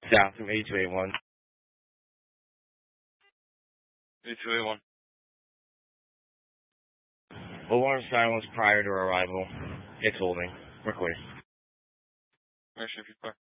South from 8281. 8281. Alarm silence prior to arrival. It's holding. We're clear. Mission 54.